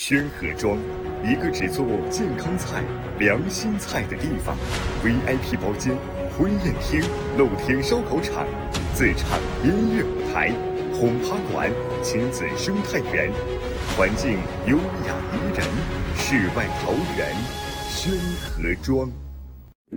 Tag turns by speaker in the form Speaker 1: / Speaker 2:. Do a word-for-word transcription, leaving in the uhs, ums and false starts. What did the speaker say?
Speaker 1: 宣和庄，一个只做健康菜、良心菜的地方。V I P 包间、婚宴厅、露天烧烤场、自唱音乐舞台、轰趴馆、亲子生态园，环境优雅宜人，世外桃源，宣和庄。